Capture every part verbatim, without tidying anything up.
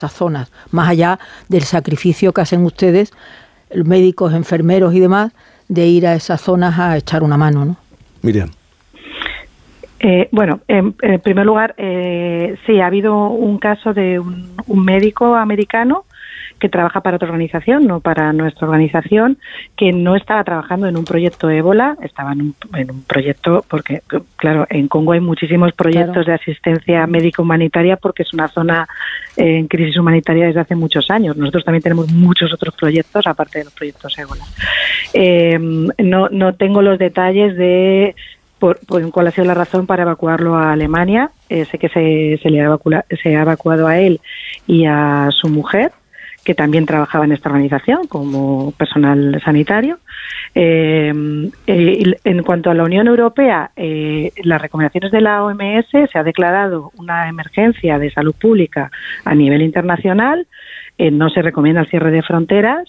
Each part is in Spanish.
esas zonas, más allá del sacrificio que hacen ustedes, médicos, enfermeros y demás, de ir a esas zonas a echar una mano, ¿no? Miriam. Eh, bueno, en, en primer lugar, eh, sí, ha habido un caso de un, un médico americano que trabaja para otra organización, no para nuestra organización, que no estaba trabajando en un proyecto ébola, estaba en un, en un proyecto, porque, claro, en Congo hay muchísimos proyectos claro. de asistencia médico-humanitaria porque es una zona eh, en crisis humanitaria desde hace muchos años. Nosotros también tenemos muchos otros proyectos, aparte de los proyectos ébola. Eh, no, no tengo los detalles de por, por cuál ha sido la razón para evacuarlo a Alemania. Eh, sé que se, se le ha evacuado, se ha evacuado a él y a su mujer, que también trabajaba en esta organización como personal sanitario. Eh, eh, en cuanto a la Unión Europea, eh, las recomendaciones de la O M S, se ha declarado una emergencia de salud pública a nivel internacional, eh, no se recomienda el cierre de fronteras,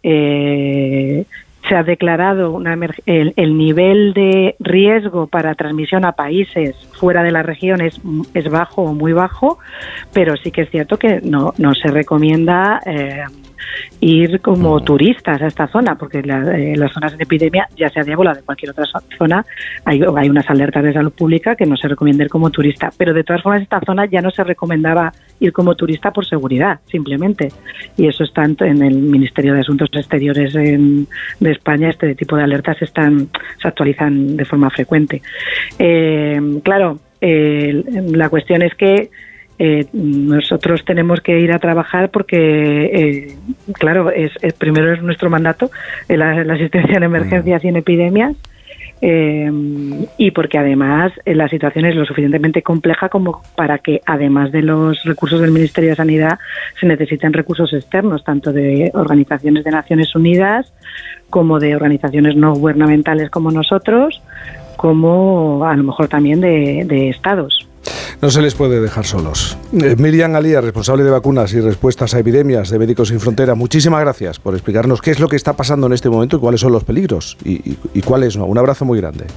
eh, se ha declarado una emer- el, el nivel de riesgo para transmisión a países fuera de la región es, es bajo o muy bajo, pero sí que es cierto que no, no se recomienda eh, ir como turistas a esta zona, porque la, eh, las zonas de epidemia, ya sea de ébola o de cualquier otra zona, hay, hay unas alertas de salud pública que no se recomienda ir como turista, pero de todas formas esta zona ya no se recomendaba ir como turista por seguridad, simplemente, y eso está en el Ministerio de Asuntos Exteriores en, de España. Este tipo de alertas están se actualizan de forma frecuente. Eh, claro, eh, la cuestión es que Eh, nosotros tenemos que ir a trabajar porque, eh, claro, es, es primero es nuestro mandato, eh, la, la asistencia en emergencias y en epidemias, eh, y porque además eh, la situación es lo suficientemente compleja como para que, además de los recursos del Ministerio de Sanidad, se necesiten recursos externos, tanto de organizaciones de Naciones Unidas como de organizaciones no gubernamentales como nosotros, como a lo mejor también de, de estados. No se les puede dejar solos. Eh, Miriam Alía, responsable de vacunas y respuestas a epidemias de Médicos Sin Fronteras, muchísimas gracias por explicarnos qué es lo que está pasando en este momento y cuáles son los peligros y, y, y cuáles no. Un abrazo muy grande.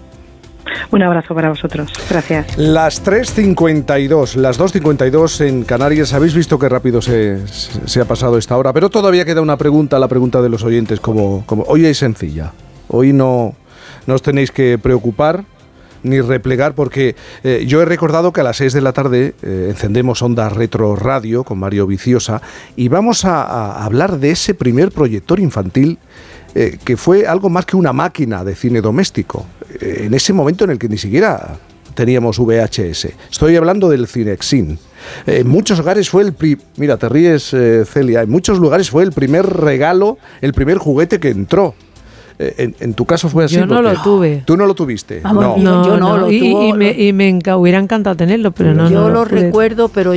Un abrazo para vosotros. Gracias. Las tres cincuenta y dos, las dos cincuenta y dos en Canarias. Habéis visto qué rápido se, se ha pasado esta hora, pero todavía queda una pregunta, la pregunta de los oyentes, como, como hoy es sencilla. Hoy no, no os tenéis que preocupar ni replegar, porque eh, yo he recordado que a las seis de la tarde eh, encendemos Onda Retro Radio con Mario Viciosa y vamos a, a hablar de ese primer proyector infantil eh, que fue algo más que una máquina de cine doméstico, eh, en ese momento en el que ni siquiera teníamos V H S. Estoy hablando del Cinexin. Eh, en muchos hogares fue el... Pri- Mira, te ríes, eh, Celia. En muchos lugares fue el primer regalo, el primer juguete que entró. En, en tu caso fue así. Yo no lo tuve. ¿Tú no lo tuviste? Vamos, no. no, yo no, no. lo Y, tuvo, y, me, y me enca- hubiera encantado tenerlo, pero no. Yo no lo, lo pude. recuerdo, pero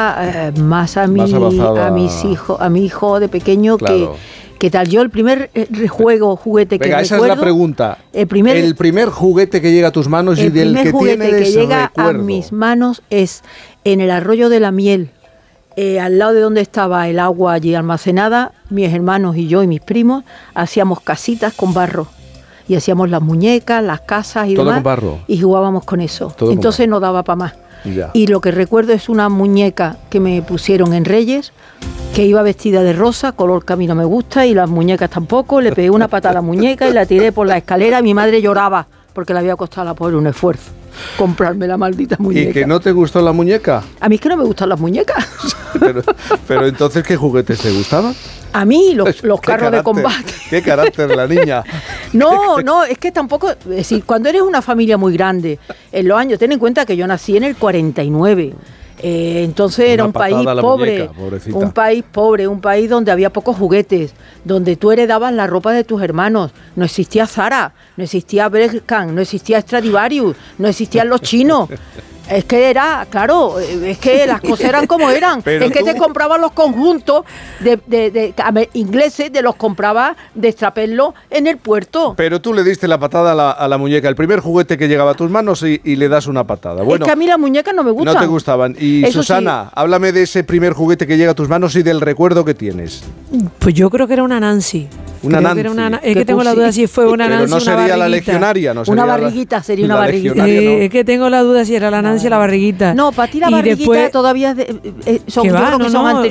ya eh, más a mi, Más avanzada. a mis hijos, a mi hijo de pequeño, Claro. que, que tal. Yo el primer eh, juego, juguete Venga, que esa recuerdo. es la pregunta. El primer, el primer juguete que llega a tus manos y el del primer que juguete tienes que llega recuerdo. a mis manos es en el arroyo de la Miel. Eh, al lado de donde estaba el agua allí almacenada, mis hermanos y yo y mis primos hacíamos casitas con barro. Y hacíamos las muñecas, las casas y Todo demás. con barro. Y jugábamos con eso. Todo Entonces no daba para más. Ya. Y lo que recuerdo es una muñeca que me pusieron en Reyes, que iba vestida de rosa, color que a mí no me gusta, y las muñecas tampoco. Le pegué una patada a la muñeca y la tiré por la escalera. Y mi madre lloraba porque le había costado a la pobre un esfuerzo comprarme la maldita muñeca. ¿Y que no te gustó la muñeca? A mí es que no me gustan las muñecas. pero, pero entonces, ¿qué juguetes te gustaban? A mí los, los carros de combate. Qué carácter la niña. No, no, es que tampoco, es decir, cuando eres una familia muy grande, en los años, ten en cuenta que yo nací en el cuarenta y nueve. Eh, entonces era un país pobre, muñeca, un país pobre, un país donde había pocos juguetes, donde tú heredabas la ropa de tus hermanos. No existía Zara, no existía Bershka, no existía Stradivarius, no existían los chinos. Es que era, claro, es que las cosas eran como eran. Pero es que tú... te compraban los conjuntos de, de, de, de ingleses, de los compraba de extraperlo en el puerto. Pero tú le diste la patada a la, a la muñeca, el primer juguete que llegaba a tus manos y, y le das una patada. Bueno, es que a mí las muñecas no me gustan. No te gustaban. Y Eso Susana, sí. háblame de ese primer juguete que llega a tus manos y del recuerdo que tienes. Pues yo creo que era una Nancy. Una Creo Nancy. que era una, es Que que tengo la pusi- duda si fue una Pero Nancy no o una sería la barriguita. legionaria, no sería Una la- barriguita, sería una la barriguita. legionaria, Eh, no. Es que tengo la duda si era la Nancy o la barriguita. No, para ti la Y barriguita después- todavía es de- eh, son, Que yo va, creo que no, son no,